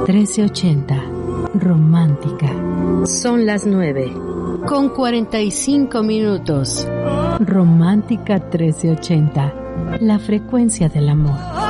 1380. Romántica. Son las 9:45. Romántica 1380. La frecuencia del amor.